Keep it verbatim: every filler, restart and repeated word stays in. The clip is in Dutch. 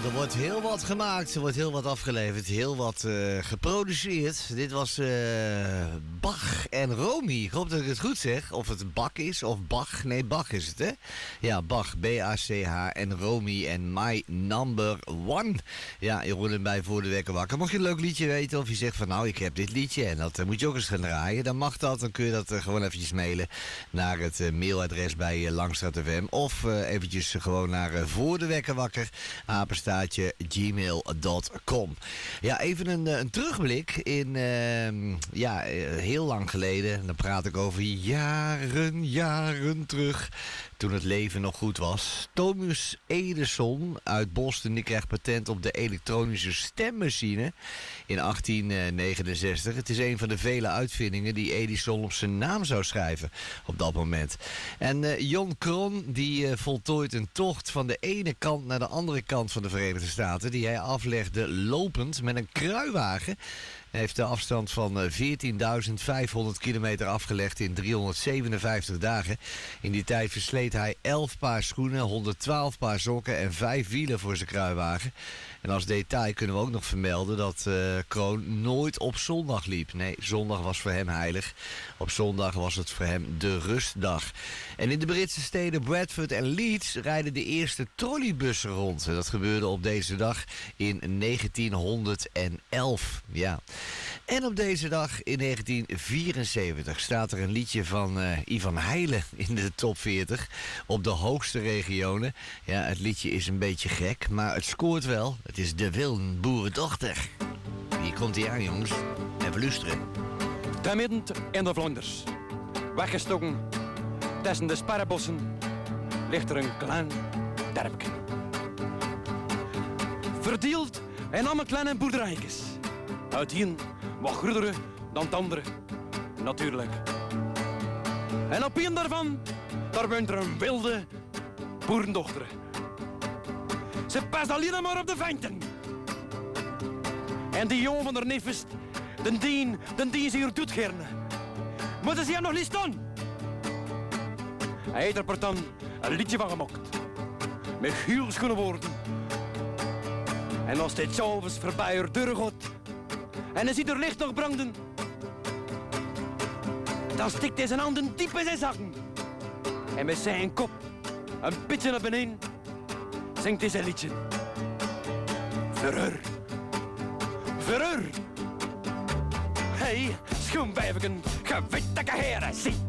Er wordt heel wat gemaakt, er wordt heel wat afgeleverd, heel wat uh, geproduceerd. Dit was uh, Bach en Romy. Ik hoop dat ik het goed zeg. Of het Bach is of Bach. Nee, Bach is het, hè? Ja, Bach, B A C H en Romy en My Number One. Ja, je hoort erbij voor de wekker wakker. Mocht je een leuk liedje weten of je zegt van nou, ik heb dit liedje en dat uh, moet je ook eens gaan draaien. Dan mag dat, dan kun je dat uh, gewoon eventjes mailen naar het uh, mailadres bij uh, Langstraat F M. Of uh, eventjes uh, gewoon naar uh, voor de wekker wakker, apenstaartje gmail dot com. Ja, even een, een terugblik in, uh, ja, heel lang geleden. Dan praat ik over jaren, jaren terug. Toen het leven nog goed was. Thomas Edison uit Boston, die kreeg patent op de elektronische stemmachine in achttien negenenzestig. Het is een van de vele uitvindingen die Edison op zijn naam zou schrijven op dat moment. En uh, John Kroon, die uh, voltooit een tocht van de ene kant naar de andere kant van de Verenigde Staten, die hij aflegde lopend met een kruiwagen. Hij heeft de afstand van veertienduizend vijfhonderd kilometer afgelegd in driehonderdzevenenvijftig dagen. In die tijd versleet hij elf paar schoenen, honderdtwaalf paar sokken en vijf wielen voor zijn kruiwagen. En als detail kunnen we ook nog vermelden dat uh, Kroon nooit op zondag liep. Nee, zondag was voor hem heilig. Op zondag was het voor hem de rustdag. En in de Britse steden Bradford en Leeds rijden de eerste trolleybussen rond. En dat gebeurde op deze dag in negentienhonderdelf. Ja. En op deze dag in negentien vierenzeventig staat er een liedje van uh, Ivan Heilen in de top veertig. Op de hoogste regionen. Ja, het liedje is een beetje gek, maar het scoort wel. Het is De Wilde Boerendochter. Hier komt hij aan, jongens. Even luisteren. Te midden in de Vlaanders, weggestoken tussen de sparrenbossen, ligt er een klein dorpje. Verdeeld in allemaal kleine boerderijtjes. Uiteen wat grotere dan het andere, natuurlijk. En op een daarvan, daar woont er een wilde boerendochter. Ze past alleen maar op de venten. En die jongen van haar neefest, de dien, de dien ze hier doet gerne. Moeten ze hem nog niet staan? Hij heeft er per dan een liedje van gemaakt. Met heel schone woorden. En als dit s'avonds voorbij haar deur gaat, en hij ziet er licht nog branden, dan stikt hij zijn handen diep in zijn zakken. En met zijn kop een beetje naar beneden zingt hij zijn liedje. Verheur. Verheur. Hey, schoenwijvigen, gewittige heren, zie.